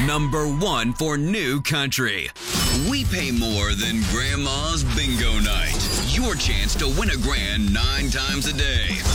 Number 1 for New Country. We pay more than Grandma's Bingo Night. Your chance to win a grand 9 times a day.